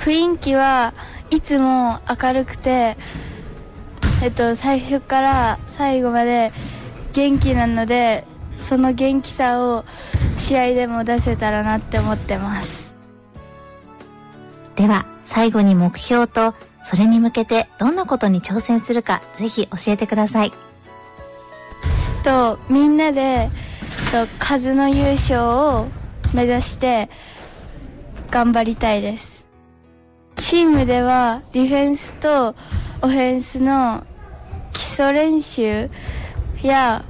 雰囲気はいつも明るくて、最初から最後まで元気なので、その元気さを試合でも出せたらなって思ってます。 では最後に目標と、それに向けてどんなことに挑戦するか、ぜひ教えてください。 みんなで数の優勝を目指して頑張りたいです。チームではディフェンスとオフェンスの基礎練習や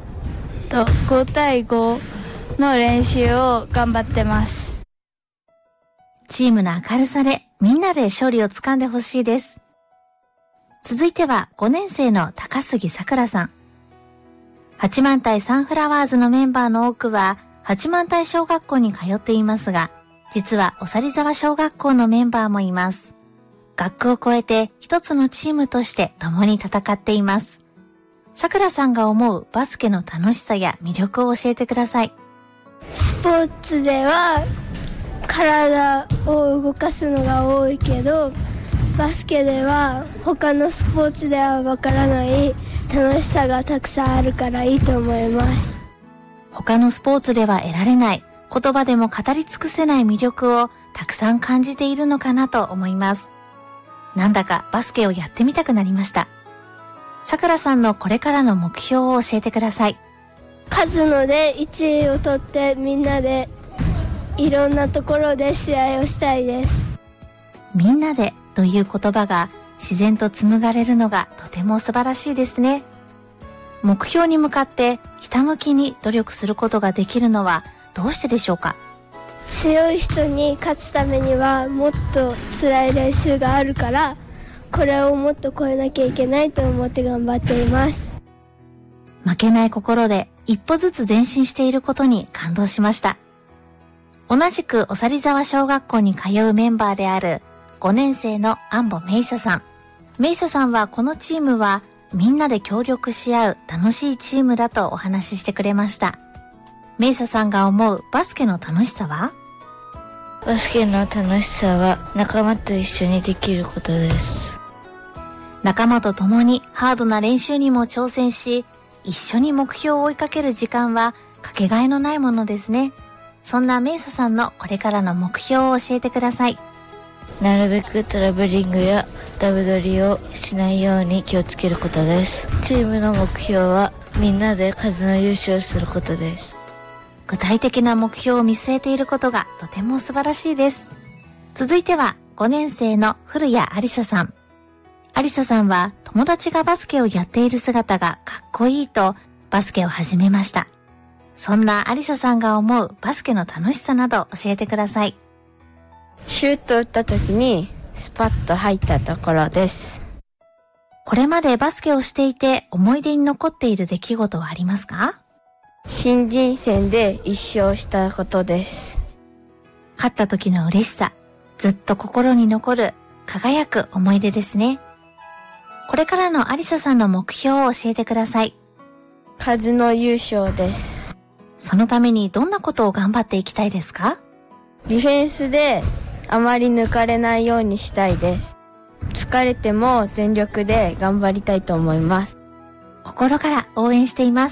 5対5の練習を頑張ってます。 チームの明るさでみんなで勝利をつかんでほしいです。続いては5年生の高杉さくらさん。八幡平サンフラワーズのメンバーの多くは八幡平小学校に通っていますが、実はおさり沢小学校のメンバーもいます。学区を超えて一つのチームとして共に戦っています。さくらさんが思うバスケの楽しさや魅力を教えてください。 スポーツでは体を動かすのが多いけど、バスケでは他のスポーツではわからない楽しさがたくさんあるからいいと思います。 他のスポーツでは得られない、言葉でも語り尽くせない魅力をたくさん感じているのかなと思います。なんだかバスケをやってみたくなりました。さくらさんのこれからの目標を教えてください。 数ので1位を取ってみんなでいろんなところで試合をしたいです。 みんなでという言葉が自然と紡がれるのがとても素晴らしいですね。目標に向かってひたむきに努力することができるのはどうしてでしょうか？ 強い人に勝つためにはもっと辛い練習があるから、これをもっと超えなきゃいけないと思って頑張っています。 負けない心で一歩ずつ前進していることに感動しました。同じくおさり沢小学校に通うメンバーである5年生の安保めいささん。めいささんはこのチームはみんなで協力し合う楽しいチームだとお話ししてくれました。めいささんが思うバスケの楽しさは？ バスケの楽しさは仲間と一緒にできることです。 仲間と共にハードな練習にも挑戦し、一緒に目標を追いかける時間はかけがえのないものですね。そんなめいささんのこれからの目標を教えてください。 なるべくトラベリングやダブ取りをしないように気をつけることです。チームの目標はみんなで数の優勝することです。 具体的な目標を見据えていることがとても素晴らしいです。続いては5年生の古谷ありささん。ありささんは友達がバスケをやっている姿がかっこいいとバスケを始めました。そんなありささんが思うバスケの楽しさなど教えてください。 シュートを打った時にスパッと入ったところです。 これまでバスケをしていて思い出に残っている出来事はありますか？ 新人戦で1勝したことです。 勝った時の嬉しさ、ずっと心に残る輝く思い出ですね。これからのありささんの目標を教えてください。 数の優勝です。 そのためにどんなことを頑張っていきたいですか？ ディフェンスであまり抜かれないようにしたいです。疲れても全力で頑張りたいと思います。 心から応援しています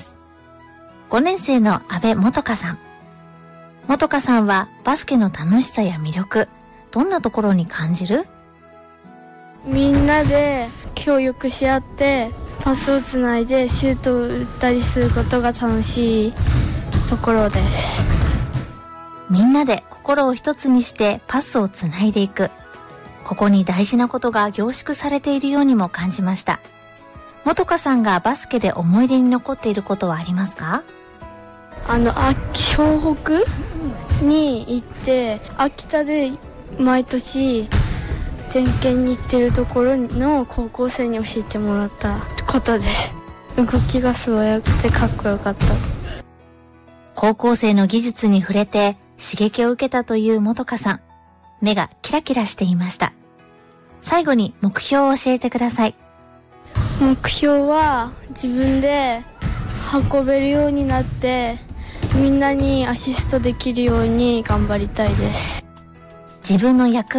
。5年生の阿部元香さん。元香さんはバスケの楽しさや魅力、どんなところに感じる？ みんなで協力し合ってパスをつないでシュートを打ったりすることが楽しいところです。 みんなで心を一つにしてパスをつないでいく。ここに大事なことが凝縮されているようにも感じました。元香さんがバスケで思い出に残っていることはありますか？ 湘北に行って秋田で毎年点検に行ってるところの高校生に教えてもらったことです。動きが素早くてかっこよかった。 高校生の技術に触れて刺激を受けたという元香さん。目がキラキラしていました。最後に目標を教えてください。 目標は自分で運べるようになってみんなにアシストできるように頑張りたいです。 自分の役